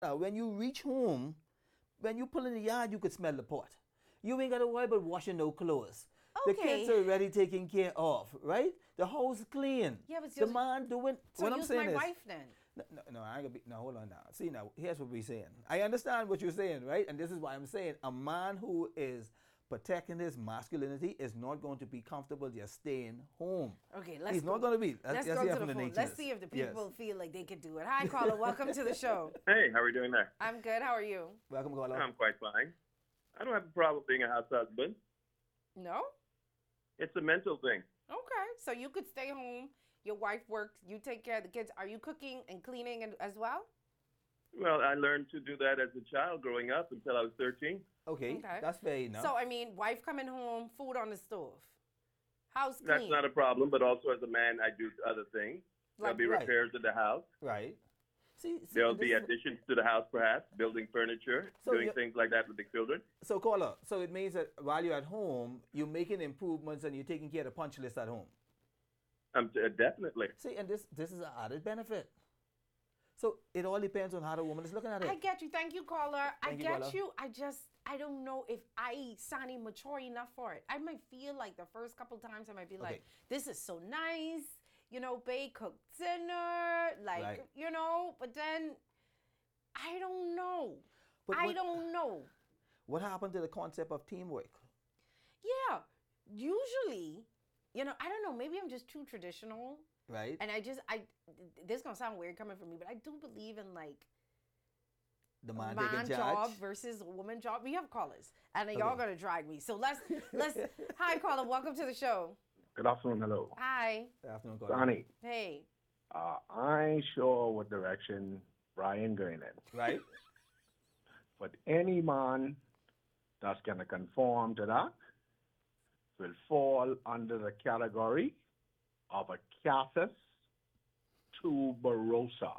Now, when you reach home, when you pull in the yard, you could smell the pot. You ain't got to worry about washing no clothes. The kids Okay. are already taken care of, right? The house clean. Yeah, but The just man doing. so What I'm use my saying is, wife then. no, I ain't gonna be. No, hold on now. See now, here's what we're saying. I understand what you're saying, right? And this is why I'm saying a man who is protecting his masculinity is not going to be comfortable just staying home. Okay, let's He's go. not going to be. Let's Let's go hear to from the the phone. nature. Let's see if the people Yes. feel like they could do it. Hi, caller. Welcome to the show. Hey, how are we doing there? I'm good. How are you? Welcome, caller. I'm quite fine. I don't have a problem being a house husband. No? It's a mental thing. Okay. So you could stay home. Your wife works. You take care of the kids. Are you cooking and cleaning as well? Well, I learned to do that as a child growing up until I was 13. Okay, Okay. that's fair enough. So, I mean, wife coming home, food on the stove, house clean. That's not a problem, but also as a man, I do other things. There'll Like be what? repairs to the house. Right. See, There'll this be is- additions to the house, perhaps, building furniture, So doing you- things like that with the children. So, caller, so it means that while you're at home, you're making improvements and you're taking care of the punch list at home. Definitely. See, and this is an added benefit. So it all depends on how the woman is looking at it. I get you. Thank you, caller. I Thank you, get caller. you. I don't know if I sounding mature enough for it. I might feel like the first couple times I might be like, Okay. this is so nice. You know, babe cooked dinner. Like, Right. you know, but then I don't know. But I what- don't know. What happened to the concept of teamwork? Yeah. Usually, you know, I don't know. Maybe I'm just too traditional. Right? And this is going to sound weird coming from me, but I do believe in like The a man man taking job charge. versus a woman job. We have callers, and y'all Okay. gonna drag me. So let's. Hi, caller. Welcome to the show. Good afternoon, hello. Hi. Good afternoon, caller. Sonny, Hey. I ain't sure what direction Brian going in, Right? but any man that's going to conform to that will fall under the category of a casus tuberosa.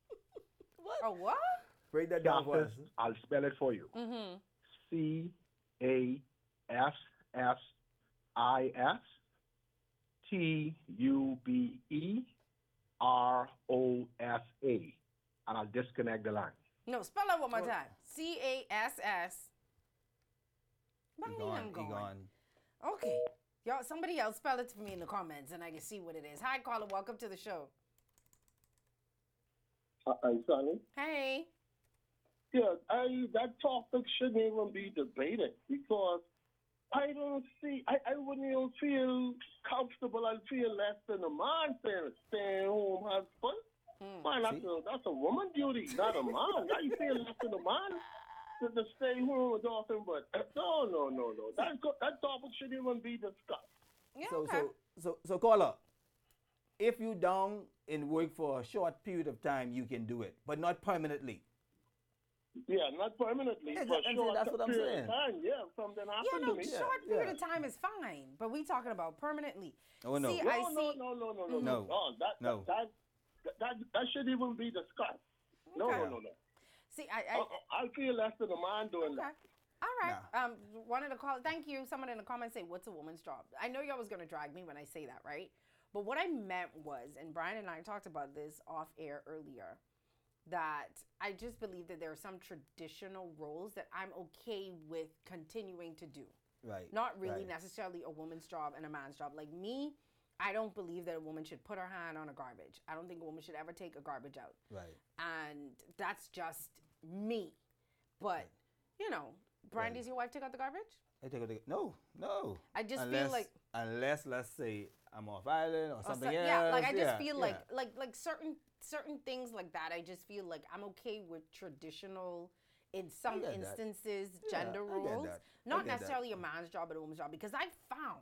Oh, what? Break that down for us. Casus, I'll spell it for you. Mm-hmm. CASSISTUBEROSA. And I'll disconnect the line. No, spell it one more time. CASS. He gone. Okay. Y'all, somebody else spell it for me in the comments, and I can see what it is. Hi, caller. Welcome to the show. I'm Sonny. Hey. Yeah, that topic shouldn't even be debated because I don't see, I wouldn't even feel comfortable. I'd feel less than a man saying stay home husband. Man, that's a woman duty, not a man. How you feel less than a man to stay home with nothing but no. That topic shouldn't even be discussed. Yeah, So, okay. so caller, if you down in work for a short period of time, you can do it, but not permanently. Yeah, not permanently, Yeah, but and short that's what I'm period saying. of time. Yeah, something Yeah, happened no, to me. short period yeah. of time is fine, but we talking about permanently. Oh, no. See, No, I No, see. no. No. That should even be discussed. No, Okay. no. See, I feel less than a man doing Okay. that. All right. One of the call. Thank you. Someone in the comments say, "What's a woman's job?" I know y'all was gonna drag me when I say that, right? But what I meant was, and Brian and I talked about this off air earlier, that I just believe that there are some traditional roles that I'm okay with continuing to do. Right. Not really right. necessarily a woman's job and a man's job. Like me, I don't believe that a woman should put her hand on a garbage. I don't think a woman should ever take a garbage out. Right. And that's just me. But, you know, Brian, does your wife take out the garbage? I take a no. I just feel unless, like- unless let's say I'm off island or something else. Yeah, like I just feel yeah. like certain things like that. I just feel like I'm okay with traditional, in some get that. instances, Yeah, gender I get roles. that. I Not get that. necessarily a man's job, but a woman's job. Because I found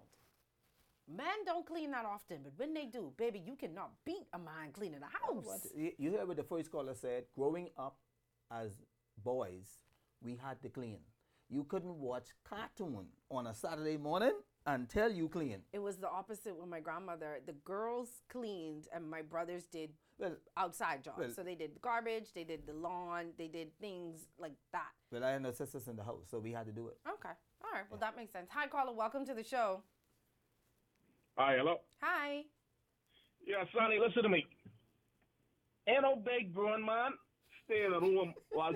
men don't clean that often, but when they do, baby, you cannot beat a man cleaning the house. You hear what the first caller said? Growing up as boys, we had to clean. You couldn't watch cartoon on a Saturday morning until you clean. It was the opposite with my grandmother. The girls cleaned and my brothers did Well, outside jobs. well- So they did the garbage, they did the lawn, they did things like that. well, I had no sisters in the house, so we had to do it. Okay. All right. Well, that makes sense. Hi, caller. Welcome to the show. Hi, hello. Hi. Yeah, Sonny, listen to me. Ain't no big brewing, man. staying at home while